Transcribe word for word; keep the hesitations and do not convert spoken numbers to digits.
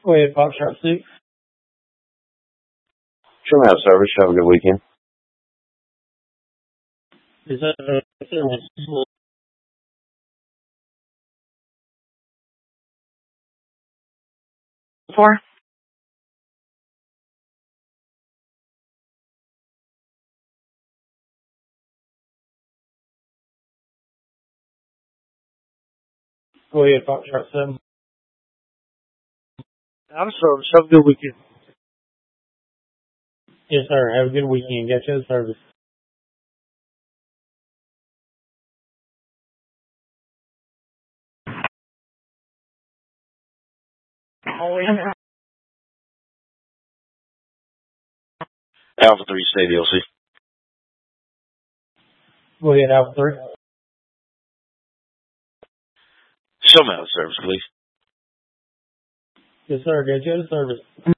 Go ahead, Foxtrot six. Trim out service. Have a good weekend. Is that uh, Four. Go ahead, Foxtrot seven. Out of service. Have a good weekend. Yes, sir. Have a good weekend. Got you out of service. Alpha three, state L C. Go ahead, Alpha three. Show me out of service, please. Yes, sir. Got you out of service.